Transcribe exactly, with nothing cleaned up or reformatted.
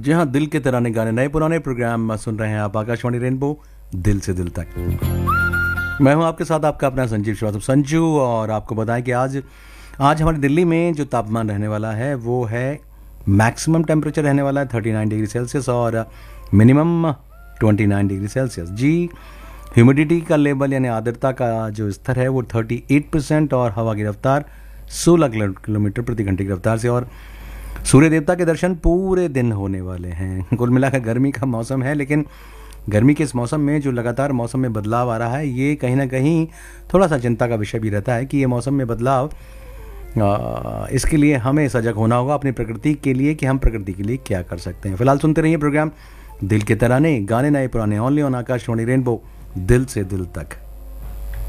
जी हाँ, दिल के तराने गाने नए पुराने प्रोग्राम सुन रहे हैं आप आकाशवाणी रेनबो दिल से दिल तक। मैं हूं आपके साथ आपका अपना संजीव श्रीवास्तव संजू। और आपको बताएं कि आज आज हमारी दिल्ली में जो तापमान रहने वाला है वो है मैक्सिमम टेम्परेचर रहने वाला है उनतालीस डिग्री सेल्सियस और मिनिमम उनतीस डिग्री सेल्सियस। जी, ह्यूमिडिटी का लेवल यानी आर्द्रता का जो स्तर है वो अड़तीस परसेंट और हवा की रफ्तार सोलह किलोमीटर प्रति घंटे की रफ्तार से। और सूर्य देवता के दर्शन पूरे दिन होने वाले हैं। कुल मिलाकर गर्मी का मौसम है, लेकिन गर्मी के इस मौसम में जो लगातार मौसम में बदलाव आ रहा है ये कहीं ना कहीं थोड़ा सा चिंता का विषय भी रहता है कि ये मौसम में बदलाव आ, इसके लिए हमें सजग होना होगा अपनी प्रकृति के लिए कि हम प्रकृति के लिए क्या कर सकते हैं। फिलहाल सुनते रहिए प्रोग्राम दिल के तराने गाने नए पुराने ओनली ऑन आकाशवाणी रेनबो दिल से दिल तक।